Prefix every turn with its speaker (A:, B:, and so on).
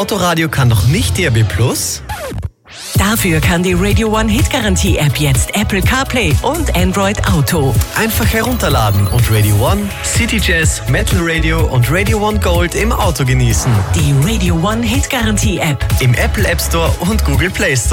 A: Autoradio kann doch nicht DAB+?
B: Dafür kann die Radio One Hit-Garantie App jetzt Apple CarPlay und Android Auto.
A: Einfach herunterladen und Radio One, City Jazz, Metal Radio und Radio One Gold im Auto genießen.
B: Die Radio One Hit-Garantie App
A: Im Apple App Store und Google Play Store.